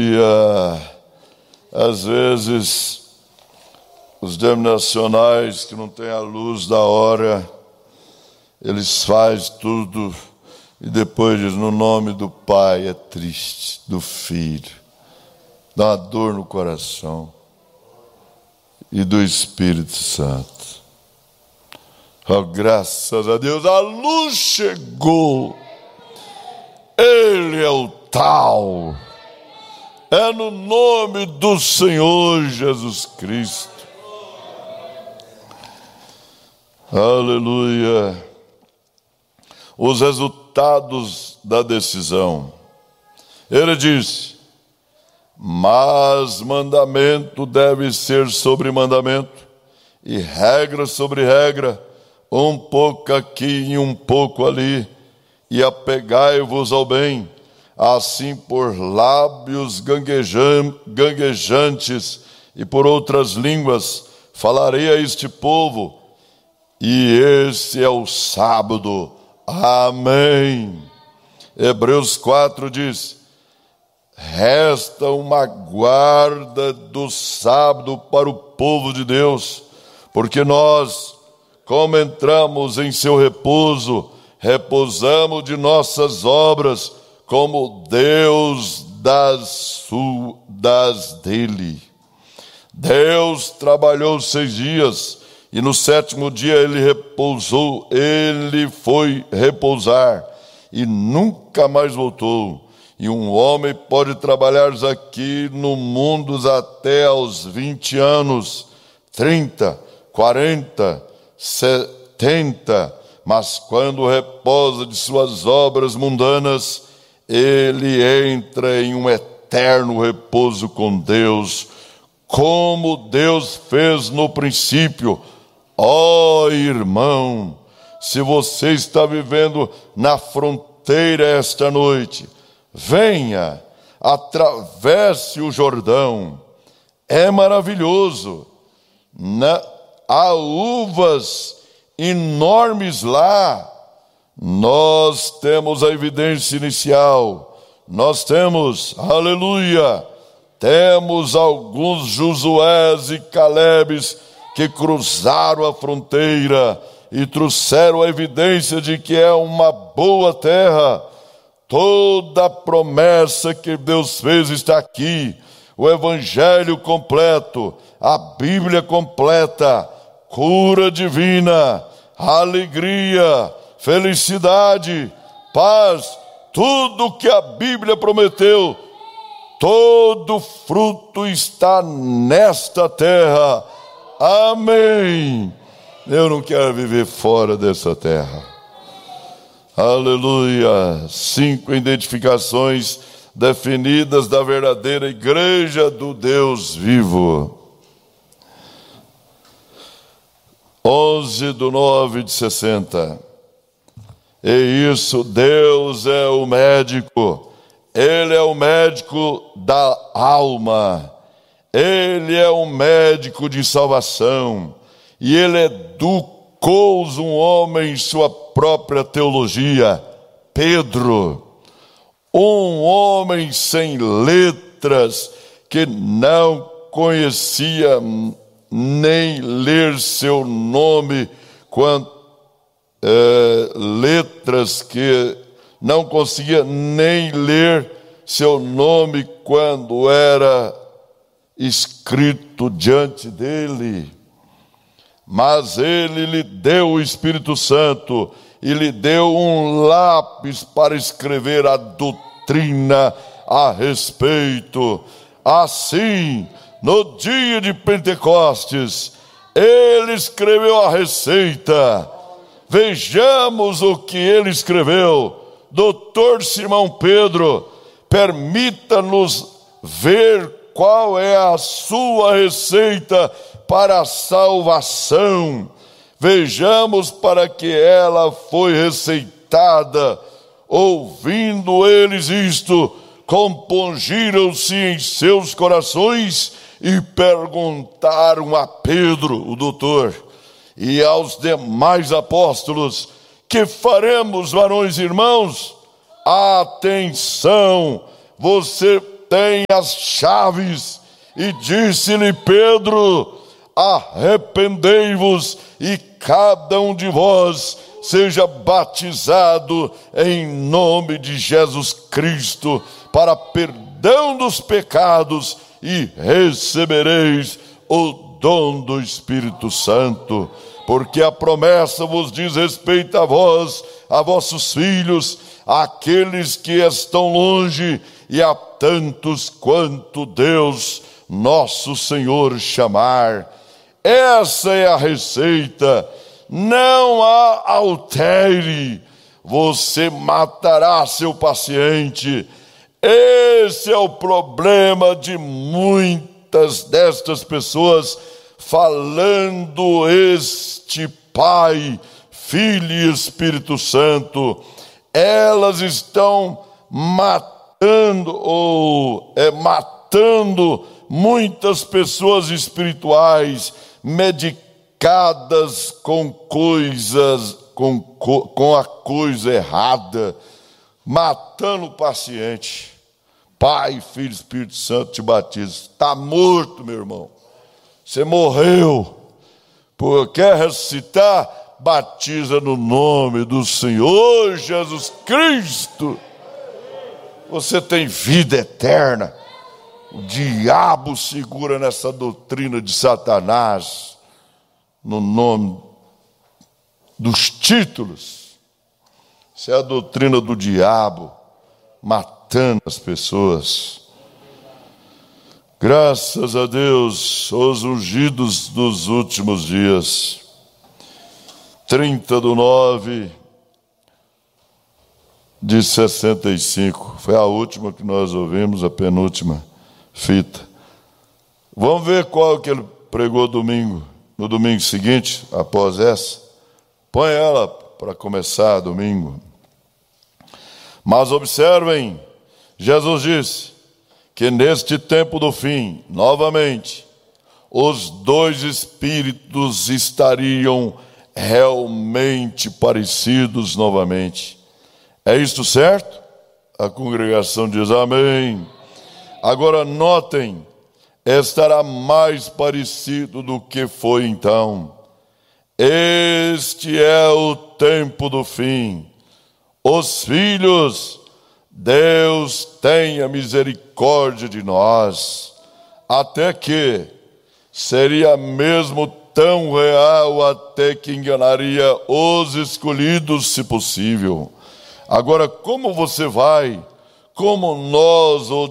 Aleluia. Às vezes, os denominacionais que não têm a luz da hora, eles fazem tudo e depois dizem, no nome do Pai, é triste, do Filho, dá uma dor no coração, e do Espírito Santo. Oh, graças a Deus, a luz chegou. Ele é o tal. É no nome do Senhor Jesus Cristo. Aleluia. Os resultados da decisão. Ele disse, mas mandamento deve ser sobre mandamento, e regra sobre regra, um pouco aqui e um pouco ali, e apegai-vos ao bem, assim por lábios ganguejantes e por outras línguas falarei a este povo, e esse é o sábado. Amém. Hebreus 4 diz, resta uma guarda do sábado para o povo de Deus, porque nós, como entramos em seu repouso, repousamos de nossas obras, como Deus das dele. Deus trabalhou 6 dias, e no 7º dia ele repousou, ele foi repousar, e nunca mais voltou. E um homem pode trabalhar aqui no mundo até aos 20 anos, 30, 40, 70, mas quando repousa de suas obras mundanas, ele entra em um eterno repouso com Deus, como Deus fez no princípio. Ó irmão, se você está vivendo na fronteira esta noite, venha, atravesse o Jordão, é maravilhoso, há uvas enormes lá. Nós temos a evidência inicial, nós temos, aleluia, temos alguns Josués e Calebes que cruzaram a fronteira e trouxeram a evidência de que é uma boa terra. Toda a promessa que Deus fez está aqui, o Evangelho completo, a Bíblia completa, cura divina, alegria, felicidade, paz, tudo que a Bíblia prometeu, todo fruto está nesta terra. Amém. Eu não quero viver fora dessa terra. Aleluia. 5 identificações definidas da verdadeira igreja do Deus vivo. 11/9/60. E isso, Deus é o médico. Ele é o médico da alma. Ele é um médico de salvação. E ele educou um homem em sua própria teologia. Pedro, um homem sem letras, que não conhecia nem ler seu nome, letras que não conseguia nem ler seu nome quando era escrito diante dele. Mas ele lhe deu o Espírito Santo e lhe deu um lápis para escrever a doutrina a respeito. Assim, no dia de Pentecostes, ele escreveu a receita. Vejamos o que ele escreveu. Doutor Simão Pedro, permita-nos ver qual é a sua receita para a salvação. Vejamos para que ela foi receitada. Ouvindo eles isto, compungiram-se em seus corações e perguntaram a Pedro, o doutor, e aos demais apóstolos: que faremos, varões e irmãos? Atenção, você tem as chaves. E disse-lhe Pedro: arrependei-vos e cada um de vós seja batizado em nome de Jesus Cristo para perdão dos pecados e recebereis o dom do Espírito Santo, porque a promessa vos diz respeito a vós, a vossos filhos, àqueles que estão longe e a tantos quanto Deus nosso Senhor chamar. Essa é a receita. Não a altere, você matará seu paciente. Esse é o problema de muitas destas pessoas, falando este Pai, Filho e Espírito Santo. Elas estão matando muitas pessoas espirituais, medicadas com coisas, com a coisa errada, matando o paciente. Pai, Filho e Espírito Santo te batiza. Está morto, meu irmão. Você morreu. Quer ressuscitar? Batiza no nome do Senhor Jesus Cristo. Você tem vida eterna. O diabo segura nessa doutrina de Satanás, no nome dos títulos. Isso é a doutrina do diabo, matando as pessoas. Graças a Deus, os ungidos dos últimos dias. 30/9/65. Foi a última que nós ouvimos, a penúltima fita. Vamos ver qual que ele pregou domingo. No domingo seguinte, após essa. Põe ela para começar domingo. Mas observem, Jesus disse que neste tempo do fim, novamente, os dois espíritos estariam realmente parecidos novamente. É isto certo? A congregação diz amém. Agora notem, estará mais parecido do que foi então. Este é o tempo do fim. Os filhos, Deus tenha misericórdia de nós, até que seria mesmo tão real até que enganaria os escolhidos, se possível. Agora, como você vai, como nós o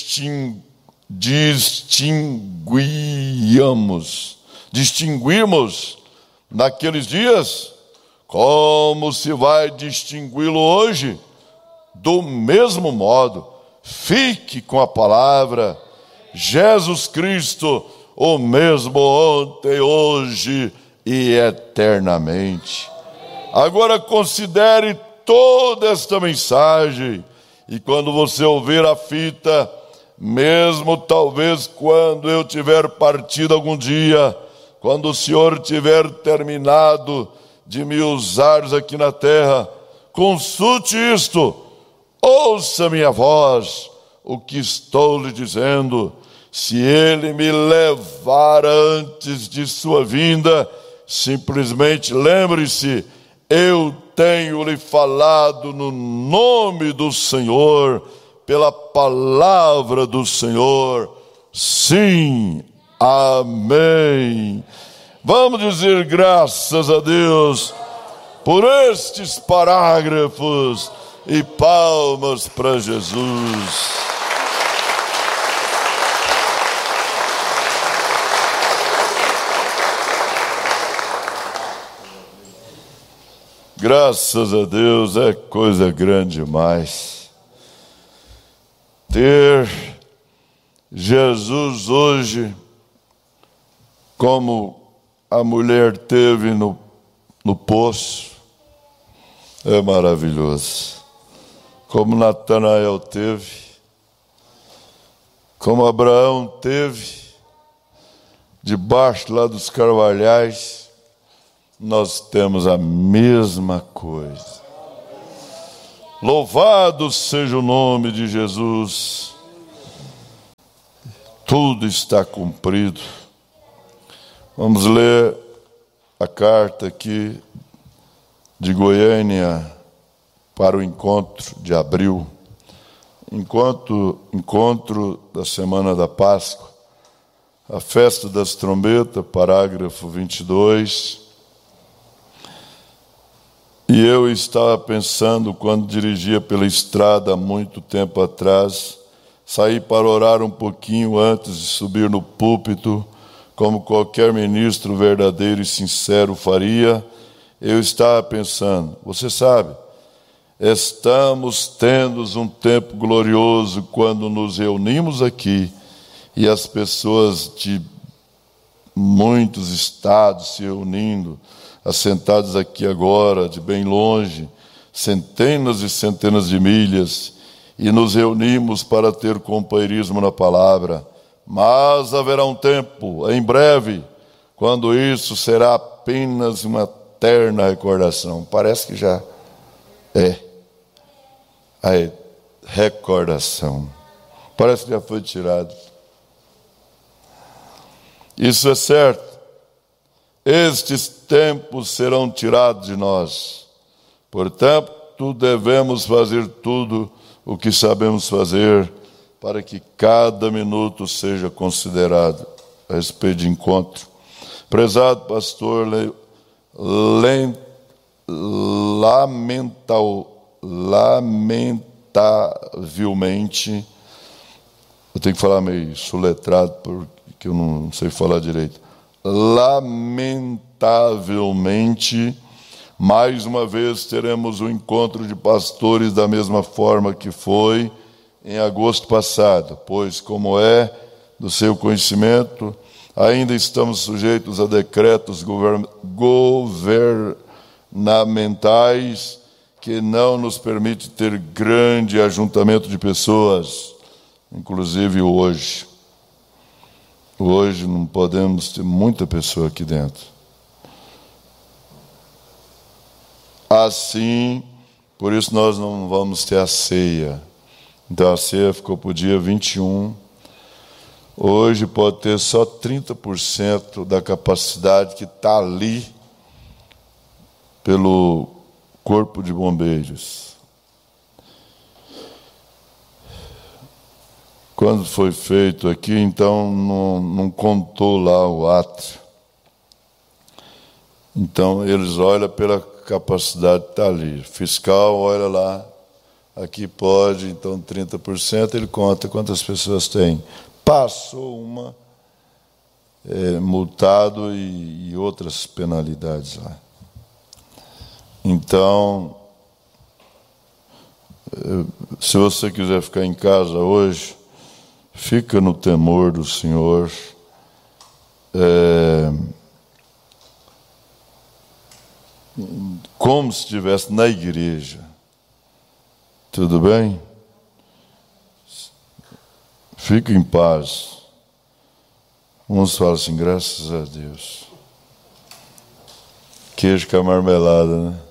distinguimos naqueles dias, como se vai distingui-lo hoje? Do mesmo modo, fique com a palavra. Jesus Cristo, o mesmo ontem, hoje e eternamente. Agora considere toda esta mensagem, e quando você ouvir a fita, mesmo talvez quando eu tiver partido algum dia, quando o Senhor tiver terminado de me usar aqui na terra, consulte isto, ouça minha voz, o que estou lhe dizendo. Se ele me levar antes de sua vinda, simplesmente lembre-se, eu tenho lhe falado no nome do Senhor, pela palavra do Senhor. Sim, amém. Vamos dizer graças a Deus por estes parágrafos e palmas para Jesus. Graças a Deus, é coisa grande demais ter Jesus hoje, como a mulher teve no poço. É maravilhoso. Como Natanael teve, como Abraão teve, debaixo lá dos carvalhais, nós temos a mesma coisa. Louvado seja o nome de Jesus. tudo está cumprido. Vamos ler a carta aqui de Goiânia para o encontro de abril. Encontro da Semana da Páscoa, a festa das trombetas, parágrafo 22. E eu estava pensando, quando dirigia pela estrada há muito tempo atrás, saí para orar um pouquinho antes de subir no púlpito, como qualquer ministro verdadeiro e sincero faria. Eu estava pensando, você sabe, estamos tendo um tempo glorioso quando nos reunimos aqui e as pessoas de muitos estados se reunindo, assentados aqui agora, de bem longe, centenas e centenas de milhas, e nos reunimos para ter companheirismo na palavra. Mas haverá um tempo, em breve, quando isso será apenas uma eterna recordação. Parece que já é a recordação. Parece que já foi tirado. Isso é certo. Estes tempos serão tirados de nós. Portanto, devemos fazer tudo o que sabemos fazer para que cada minuto seja considerado. A respeito de encontro. Prezado pastor, lamentavelmente, eu tenho que falar meio soletrado porque eu não sei falar direito. Lamentavelmente, mais uma vez teremos um encontro de pastores da mesma forma que foi em agosto passado, pois, como é do seu conhecimento, ainda estamos sujeitos a decretos governamentais que não nos permitem ter grande ajuntamento de pessoas, inclusive hoje. Hoje não podemos ter muita pessoa aqui dentro. Assim, por isso nós não vamos ter a ceia. Então a ceia ficou para o dia 21. Hoje pode ter só 30% da capacidade que está ali pelo Corpo de Bombeiros. Quando foi feito aqui, então não contou lá o átrio. Então eles olham pela capacidade que está ali. O fiscal olha lá, aqui pode, então 30%, ele conta quantas pessoas tem. Passou uma, multado e outras penalidades lá. Então, se você quiser ficar em casa hoje, fica no temor do Senhor. Como se estivesse na igreja. Tudo bem? Fica em paz. Uns falam assim, graças a Deus. Queijo com a marmelada, né?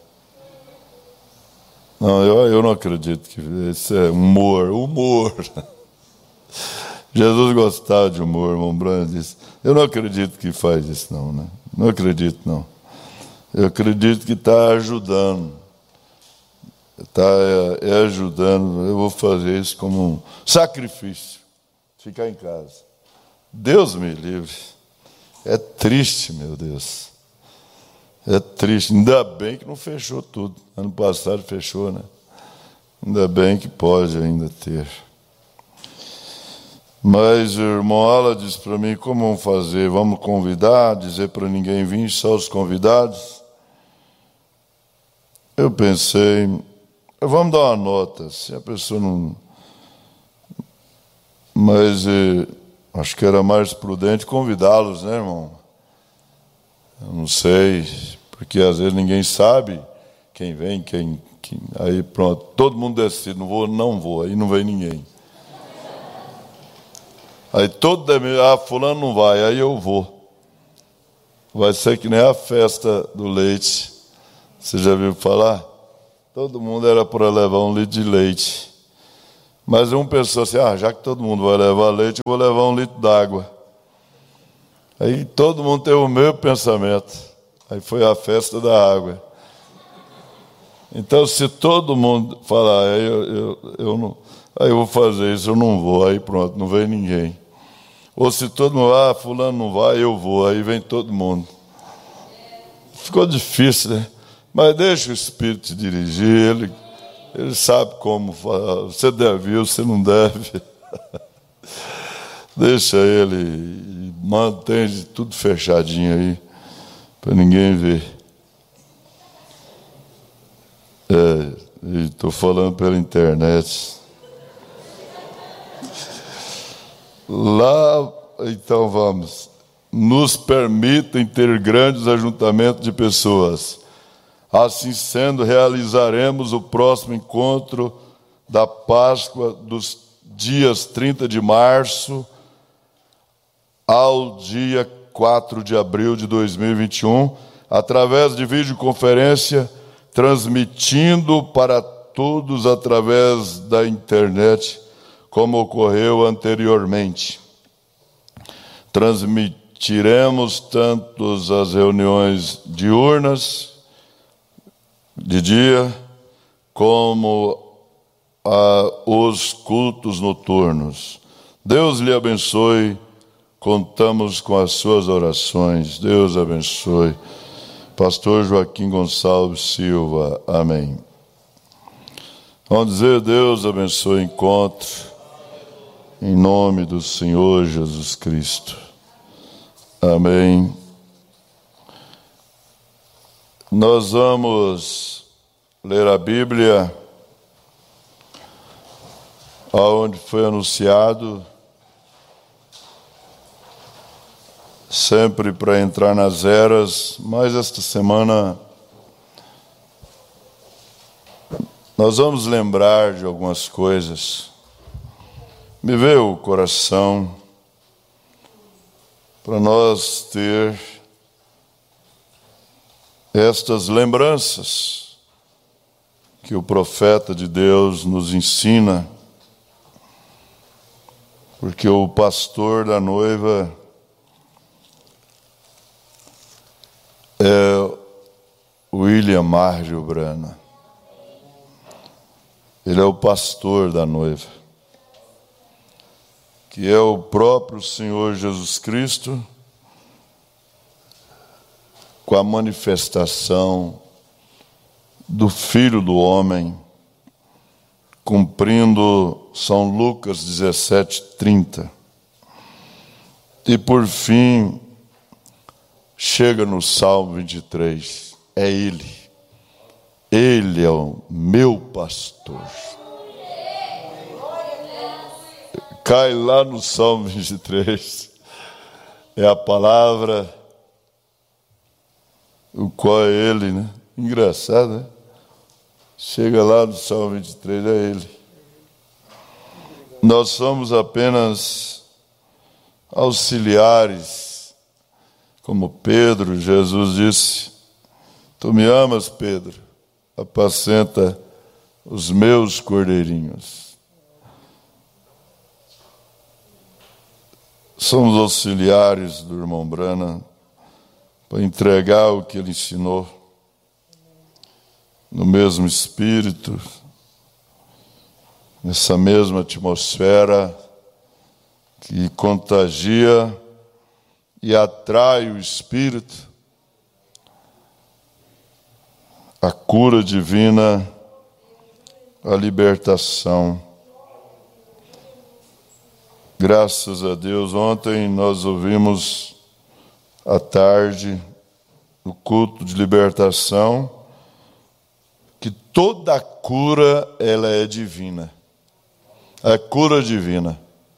Não, eu não acredito que isso é humor. Jesus gostava de humor, irmão Branco disse. Eu não acredito que faz isso não, né? Não acredito não. Eu acredito que está ajudando. Está ajudando. Eu vou fazer isso como um sacrifício. Ficar em casa. Deus me livre. É triste, meu Deus. É triste. Ainda bem que não fechou tudo. Ano passado fechou, né? Ainda bem que pode ainda ter. Mas o irmão Ala disse para mim, como vamos fazer? Vamos convidar, dizer para ninguém vir, só os convidados? Eu pensei, vamos dar uma nota, se a pessoa não... Mas acho que era mais prudente convidá-los, né, irmão? Eu não sei, porque às vezes ninguém sabe quem vem, quem... Aí pronto, todo mundo decide, não vou, aí não vem ninguém. Aí fulano não vai, aí eu vou. Vai ser que nem a festa do leite. Você já viu falar? Todo mundo era para levar 1 litro de leite. Mas um pensou assim, já que todo mundo vai levar leite, eu vou levar 1 litro d'água. Aí todo mundo teve o mesmo pensamento. Aí foi a festa da água. Então, se todo mundo falar, eu não, aí eu vou fazer isso, eu não vou, aí pronto, não vem ninguém. Ou se todo mundo, fulano não vai, eu vou, aí vem todo mundo. Ficou difícil, né? Mas deixa o Espírito te dirigir, ele sabe como falar. Você deve ir, você não deve. Deixa ele e mantém tudo fechadinho aí, para ninguém ver. Estou falando pela internet. Lá, então vamos. Nos permitem ter grandes ajuntamentos de pessoas. Assim sendo, realizaremos o próximo encontro da Páscoa dos dias 30 de março ao dia 4 de abril de 2021, através de videoconferência, transmitindo para todos através da internet, como ocorreu anteriormente. Transmitiremos tanto as reuniões diurnas, de dia, como os cultos noturnos. Deus lhe abençoe, contamos com as suas orações. Deus abençoe. Pastor Joaquim Gonçalves Silva, amém. Vamos dizer, Deus abençoe o encontro, em nome do Senhor Jesus Cristo. Amém. Nós vamos ler a Bíblia, aonde foi anunciado, sempre para entrar nas eras, mas esta semana nós vamos lembrar de algumas coisas. Me veio o coração para nós ter estas lembranças que o profeta de Deus nos ensina, porque o pastor da noiva é William Margio Brana. Ele é o pastor da noiva, que é o próprio Senhor Jesus Cristo, com a manifestação do Filho do Homem, cumprindo São Lucas 17:30. E por fim, chega no Salmo 23, é Ele. Ele é o meu pastor. Cai lá no Salmo 23, é a palavra, o qual é Ele, né? Engraçado, né? Chega lá no Salmo 23, é Ele. Nós somos apenas auxiliares, como Pedro. Jesus disse, tu me amas, Pedro? Apacenta os meus cordeirinhos. Somos auxiliares do irmão Brana para entregar o que ele ensinou no mesmo espírito, nessa mesma atmosfera que contagia e atrai o espírito, a cura divina, a libertação. Graças a Deus, ontem nós ouvimos à tarde, no culto de libertação, que toda cura, ela é divina. É cura divina.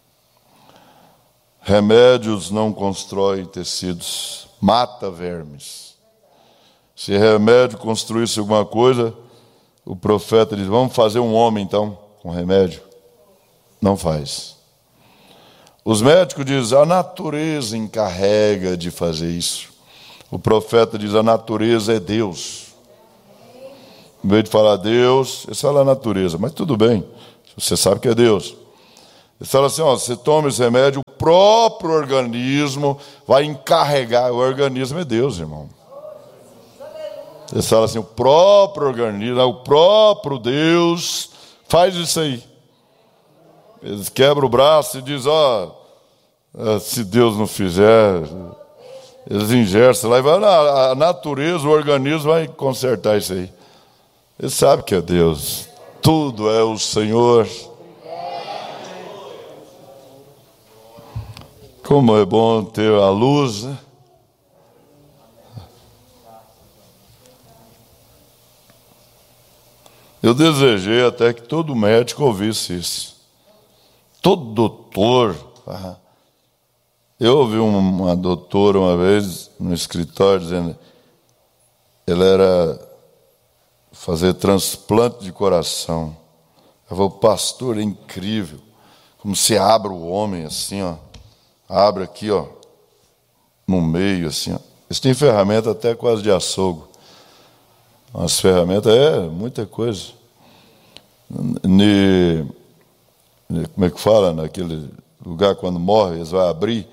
Remédios não constroem tecidos, mata vermes. Se remédio construísse alguma coisa, o profeta diz, vamos fazer um homem então, com remédio. Não faz. Os médicos dizem, a natureza encarrega de fazer isso. O profeta diz, a natureza é Deus. Em vez de falar Deus, ele fala a natureza. Mas tudo bem, Você sabe que é Deus. Ele fala assim, você toma esse remédio, o próprio organismo vai encarregar. O organismo é Deus, irmão. Ele fala assim, o próprio organismo, o próprio Deus faz isso aí. Eles quebram o braço e dizem, se Deus não fizer, eles ingerem lá e vai, a natureza, o organismo vai consertar isso aí. Ele sabe que é Deus. Tudo é o Senhor. Como é bom ter a luz, né? Eu desejei até que todo médico ouvisse isso. Todo doutor. Eu ouvi uma doutora uma vez no escritório dizendo, ela era fazer transplante de coração. Eu falei, pastor, é incrível. Como se abre o homem assim, abre aqui, no meio, assim, Eles têm ferramenta até quase de açougue. As ferramentas muita coisa. Como é que fala naquele lugar quando morre, eles vão abrir?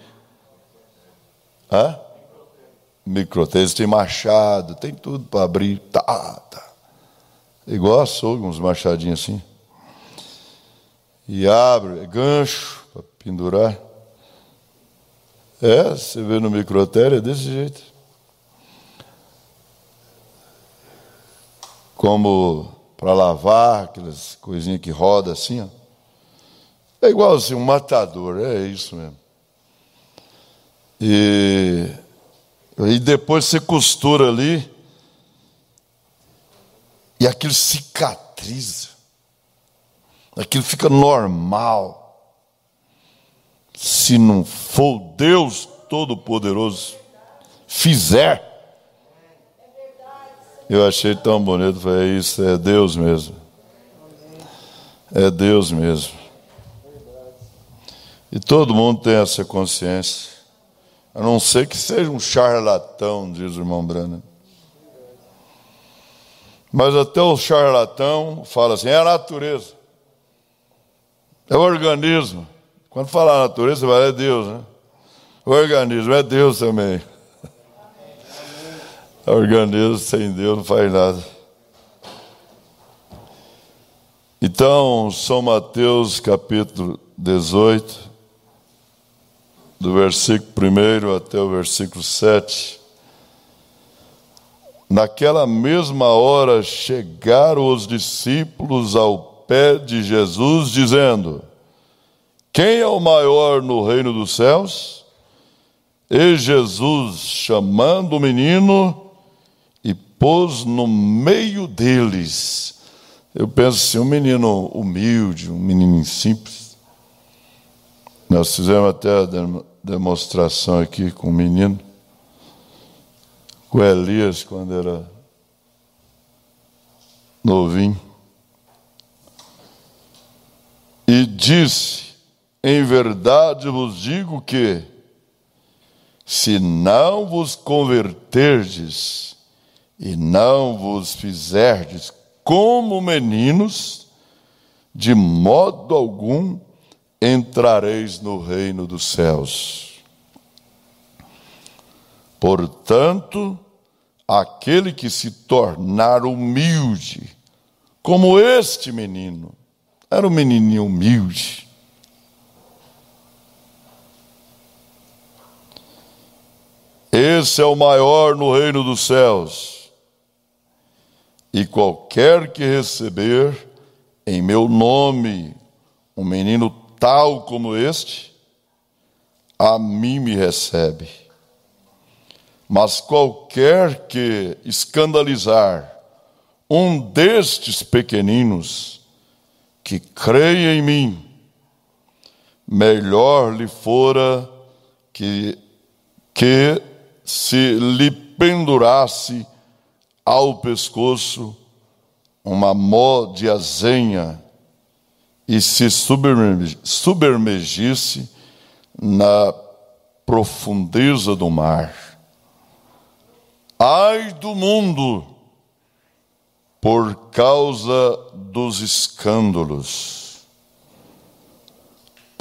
Microtese, tem machado, tem tudo para abrir. Tá. Igual açougue, uns machadinhos assim. E abre, gancho para pendurar. Você vê no microtério, é desse jeito. Como para lavar, aquelas coisinhas que rodam assim, É igual assim, um matador, é isso mesmo. E depois você costura ali, e aquilo cicatriza. Aquilo fica normal. Se não for Deus Todo-Poderoso fizer. Eu achei tão bonito, falei, isso é Deus mesmo. É Deus mesmo. E todo mundo tem essa consciência. A não ser que seja um charlatão, diz o irmão Branham. Mas até o charlatão fala assim, é a natureza. É o organismo. Quando fala a natureza, vai, é Deus, né? O organismo é Deus também. O organismo sem Deus não faz nada. Então, São Mateus capítulo 18, do versículo 1 até o versículo 7. Naquela mesma hora chegaram os discípulos ao pé de Jesus, dizendo, quem é o maior no reino dos céus? E Jesus, chamando o menino, e pôs no meio deles. Eu penso assim, um menino humilde, um menino simples. Nós fizemos até a demonstração aqui com o menino, com Elias, quando era novinho. E disse, em verdade vos digo que, se não vos converterdes e não vos fizerdes como meninos, de modo algum entrareis no reino dos céus. Portanto, aquele que se tornar humilde, como este menino, era um menininho humilde, esse é o maior no reino dos céus. E qualquer que receber em meu nome um menino tal como este, a mim me recebe. Mas qualquer que escandalizar um destes pequeninos que creia em mim, melhor lhe fora que se lhe pendurasse ao pescoço uma mó de azenha e se submergisse na profundeza do mar. Ai do mundo, por causa dos escândalos,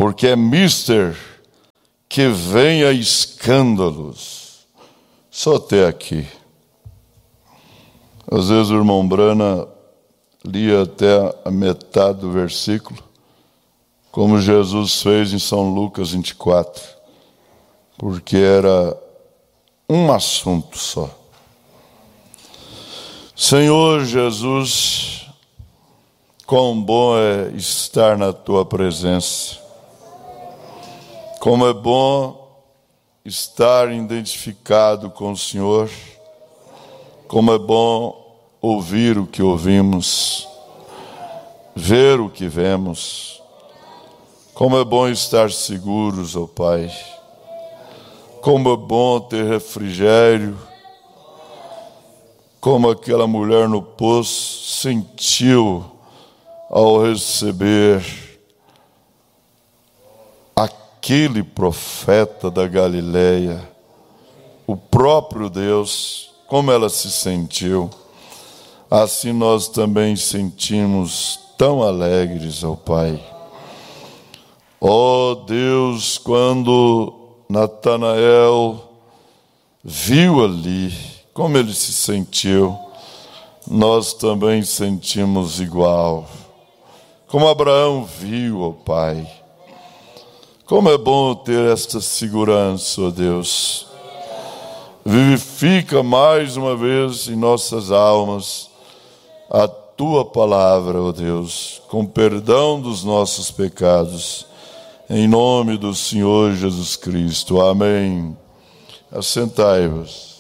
porque é mister que venha escândalos. Só até aqui. Às vezes o irmão Brana lia até a metade do versículo, como Jesus fez em São Lucas 24, porque era um assunto só. Senhor Jesus, quão bom é estar na Tua presença. Como é bom estar identificado com o Senhor. Como é bom ouvir o que ouvimos, ver o que vemos. Como é bom estar seguros, ó Pai. Como é bom ter refrigério. Como aquela mulher no poço sentiu ao receber aquele profeta da Galileia, o próprio Deus, como ela se sentiu. Assim nós também sentimos tão alegres, ó Pai. Ó Deus, quando Natanael viu ali, como ele se sentiu, nós também sentimos igual. Como Abraão viu, ó Pai. Como é bom ter esta segurança, ó Deus. Vivifica mais uma vez em nossas almas a Tua palavra, ó Deus, com perdão dos nossos pecados, em nome do Senhor Jesus Cristo. Amém. Assentai-vos.